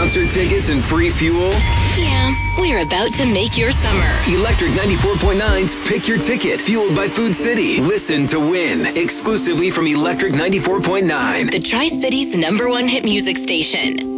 Concert tickets and free fuel? Yeah, we're about to make your summer. Electric 94.9's Pick Your Ticket, fueled by Food City. Listen to win, exclusively from Electric 94.9. The Tri-Cities #1 hit music station.